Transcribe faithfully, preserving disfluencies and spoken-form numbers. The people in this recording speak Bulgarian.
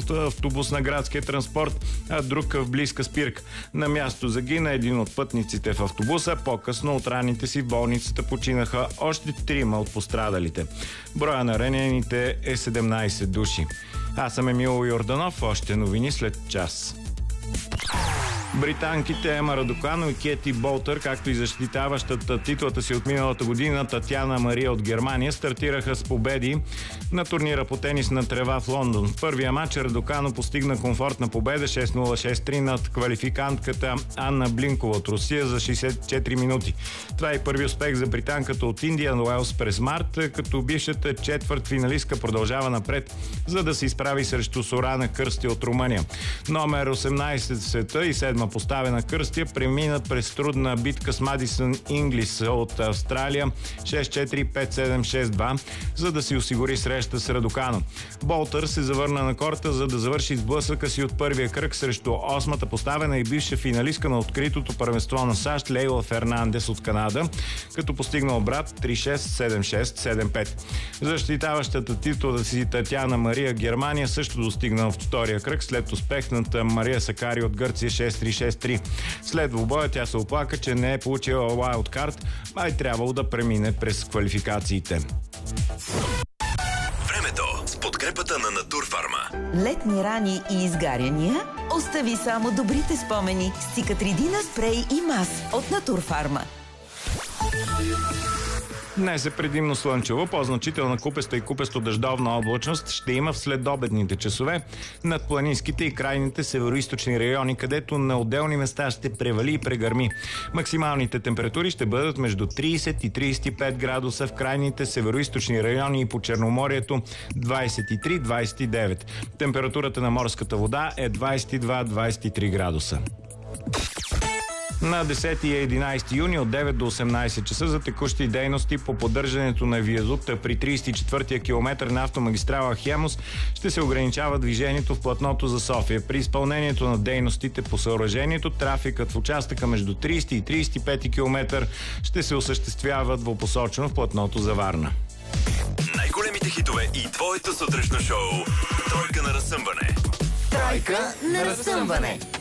автобус на градския транспорт, а друг в близка спирка. На място загина един от пътниците в автобуса. По-късно от раните си в болницата починаха още трима от пострадалите. Броя на ранените е седемнайсет души. Аз съм Емил Йорданов. Още новини след час. Британките Ема Радукано и Кети Болтър, както и защитаващата титлата си от миналата година Татяна Мария от Германия, стартираха с победи на турнира по тенис на трева в Лондон. В първия матч Радукано постигна комфортна победа шест нула шест три над квалификантката Анна Блинкова от Русия за шейсет и четири минути. Това е първи успех за британката от Индиан Уелс през март, като бившата четвърт финалистка продължава напред, за да се изправи срещу Сорана Кърстия от Румъния. Номер осемнайсет в света и седма поставена Кърстия премина през трудна битка с Мадисън Инглис от Австралия шест четири пет седем шест два, за да си осигури среща с Радукано. Болтър се завърна на корта, за да завърши сблъсъка си от първия кръг срещу осмата поставена и бивша финалистка на откритото първенство на САЩ Лейла Фернандес от Канада, като постигна обрат три шест седем шест седем пет. Защитаващата титла си Татяна Мария Германия също достигна в втория кръг след успех над Мария Сакари от Гърция шест три шест три. След двубоя тя се оплака, че не е получила уайлдкарт, а е трябвало да премине през квалификациите. Времето с подкрепата на Натурфарма. Летни рани и изгаряния? Остави само добрите спомени с Цикатридина спрей и мас от Натурфарма. Днес е предимно слънчево, по-значителна купеста и купесто-дъждовна облачност ще има в следобедните часове над планинските и крайните североизточни райони, където на отделни места ще превали и прегърми. Максималните температури ще бъдат между трийсет и трийсет и пет градуса в крайните североизточни райони и по Черноморието двайсет и три до двайсет и девет. Температурата на морската вода е двайсет и два до двайсет и три градуса. На десети и единайсети юни от девет до осемнайсет часа за текущи дейности по поддържането на виадукта при трийсет и четвъртия километър на автомагистрала Хемус ще се ограничава движението в платното за София. При изпълнението на дейностите по съоръжението, трафикът в участъка между трийсети и трийсет и пети километър ще се осъществява двупосочно в платното за Варна. Най-големите хитове и твоето сутрешно шоу. Тройка на разсъмване. Тройка на разсъмване.